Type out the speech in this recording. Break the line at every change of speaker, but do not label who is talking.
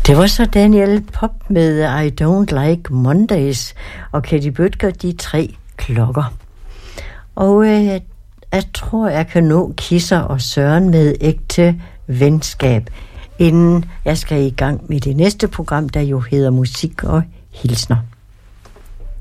Det var så Daniel Pop med I Don't Like Mondays og Katie Bødker, De Tre Klokker. Og jeg tror, jeg kan nå Kisser og Søren med Ægte Venskab, inden jeg skal i gang med det næste program, der jo hedder Musik og Hilsner.